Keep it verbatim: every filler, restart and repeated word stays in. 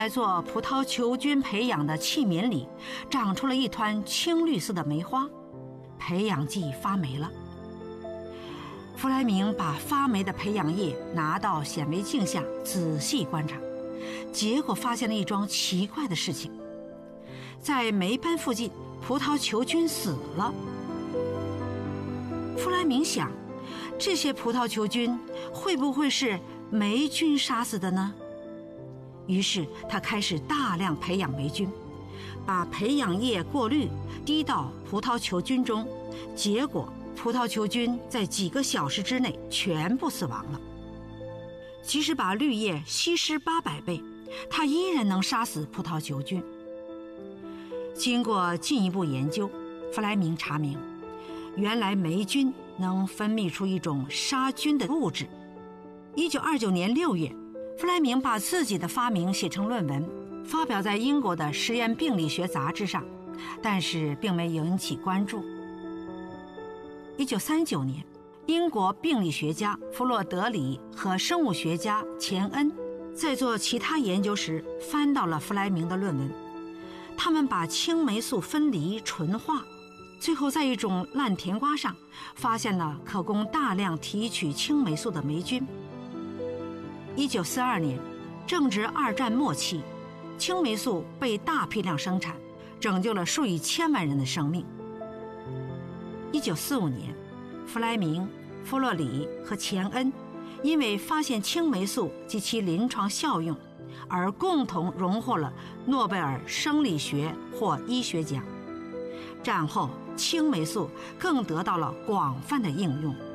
在做葡萄球菌培养的器皿里长出了一团青绿色的梅花，培养剂发霉了。弗莱明把发霉的培养液拿到显微镜下仔细观察，结果发现了一桩奇怪的事情：在霉斑附近，葡萄球菌死了。弗莱明想，这些葡萄球菌会不会是霉菌杀死的呢？于是他开始大量培养霉菌，把培养液过滤滴到葡萄球菌中，结果葡萄球菌在几个小时之内全部死亡了。即使把氯液稀释八百倍，它依然能杀死葡萄球菌。经过进一步研究，弗莱明查明，原来霉菌能分泌出一种杀菌的物质。一九二九年六月，弗莱明把自己的发明写成论文，发表在英国的实验病理学杂志上，但是并没引起关注。一九三九年，英国病理学家弗洛德里和生物学家钱恩在做其他研究时翻到了弗莱明的论文，他们把青霉素分离纯化，最后在一种烂甜瓜上发现了可供大量提取青霉素的霉菌。一九四二年，正值二战末期，青霉素被大批量生产，拯救了数以千万人的生命。一九四五年，弗莱明、弗洛里和钱恩因为发现青霉素及其临床效用而共同荣获了诺贝尔生理学或医学奖。战后，青霉素更得到了广泛的应用。